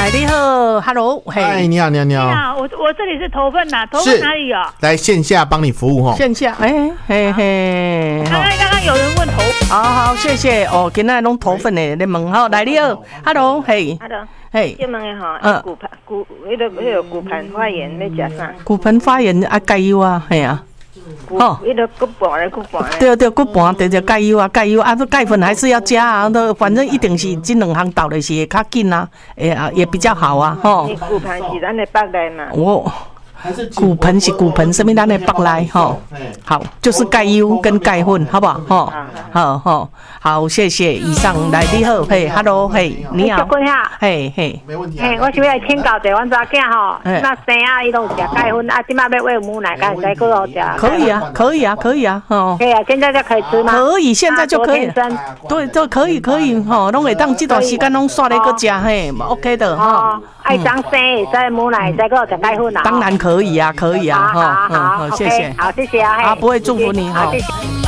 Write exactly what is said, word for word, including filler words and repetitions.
你好 ，Hello， 嘿， 哎，你好，你好，你好， 你好，我我这里是头份呐，头份哪里有？ 来线下帮你服务哈， 线下，哎嘿嘿， 刚刚刚刚有人问头， 好好谢谢哦，今仔拢头份的，你问好，来你好 ，Hello， 嘿 ，Hello， 嘿， 请问的吼，嗯，骨盆骨，迄个迄个骨盆发炎要食啥？ 骨盆发炎啊，钙油啊，嘿啊。 哦，迄个骨盘的骨盘的。 对对，骨盘对对，钙油啊，钙油啊，这钙粉还是要加啊，都反正一定是这两项倒的是会较紧啊，哎啊也比较好啊，吼。 你骨盘是咱的腹内嘛？ 我。骨盆是骨盆，什么咱的腹内吼，好，就是钙油跟钙粉，好不好？吼，好好好，谢谢。以上来你好，嘿 ，Hello， 嘿，你好，嘿嘿， 没问题。 嘿，我想要请教一下，阮查囝吼，那生啊，伊拢食钙粉，啊，今仔要喂母奶，敢使搁好食？ 可以啊，可以啊，可以啊，哦。 可以啊，现在就可以吃吗？ 可以，现在就可以。对，就可以，可以，吼，拢会当这段时间拢刷咧搁食，嘿 ，OK 的，哈。 爱当生会使母奶，会使搁好食钙粉啊？ 当然可以啊，可以啊，哈， 好好好， 谢谢， 好，谢谢啊， 好，不会祝福你，好。